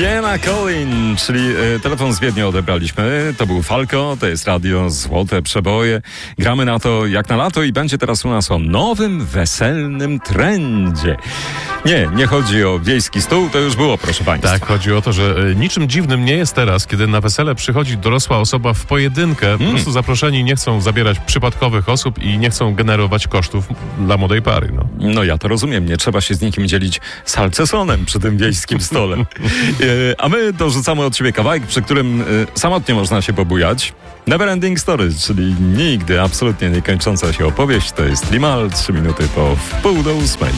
Fiona Collin, czyli telefon z Wiednia odebraliśmy. To był Falco, to jest radio Złote Przeboje. Gramy na to jak na lato i będzie teraz u nas o nowym, weselnym trendzie. Nie chodzi o wiejski stół, to już było, proszę państwa. Tak, chodzi o to, że niczym dziwnym nie jest teraz, kiedy na wesele przychodzi dorosła osoba w pojedynkę. Po prostu zaproszeni nie chcą zabierać przypadkowych osób i nie chcą generować kosztów dla młodej pary. No ja to rozumiem, nie trzeba się z nikim dzielić salcesonem przy tym wiejskim stole. A my dorzucamy od siebie kawałek, przy którym samotnie można się pobujać. Never Ending Story, czyli nigdy absolutnie niekończąca się opowieść. To jest Limahl, 3 minuty po 7:30.